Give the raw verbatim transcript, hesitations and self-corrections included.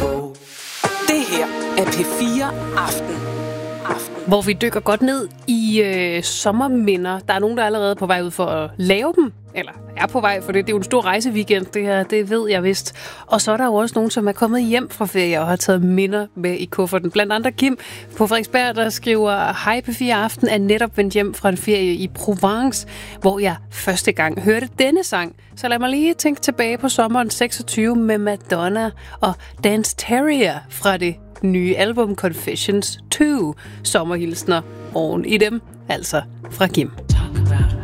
på. Det her er P fire Aften. Aften. Hvor vi dykker godt ned i øh, sommerminder. Der er nogen, der er allerede på vej ud for at lave dem. Eller er på vej, for det, det er jo en stor rejseweekend, det her, det ved jeg vist. Og så er der jo også nogen, som er kommet hjem fra ferie og har taget minder med i kufferten. Blandt andre Kim på Frederiksberg, der skriver: Hej P fire Aften, er netop vendt hjem fra en ferie i Provence, hvor jeg første gang hørte denne sang. Så lad mig lige tænke tilbage på sommeren seksogtyve med Madonna og Dance Terrier fra det nye album Confessions to. Sommerhilsner oven i dem, altså fra Kim. Talk about